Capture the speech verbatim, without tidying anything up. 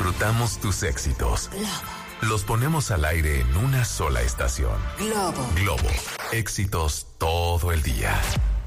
disfrutamos tus éxitos. Globo. Los ponemos al aire en una sola estación. Globo. Globo. Éxitos todo el día.